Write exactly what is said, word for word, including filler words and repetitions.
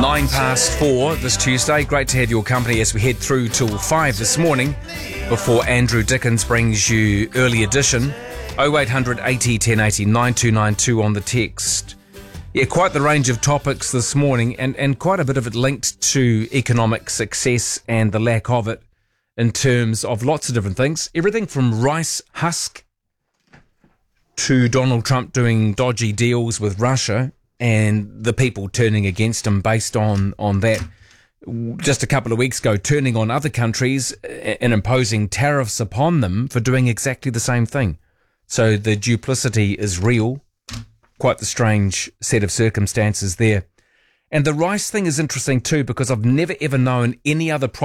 Nine past four this Tuesday. Great to have your company as we head through till five this morning before Andrew Dickens brings you early edition. oh eight hundred eighty ten eighty nine two nine two on the text. Yeah, quite the range of topics this morning, and, and quite a bit of it linked to economic success and the lack of it in terms of lots of different things. Everything from rice husk to Donald Trump doing dodgy deals with Russia and the people turning against him based on, on that. Just a couple of weeks ago, turning on other countries and imposing tariffs upon them for doing exactly the same thing. So the duplicity is real. Quite the strange set of circumstances there. And the rice thing is interesting too, because I've never ever known any other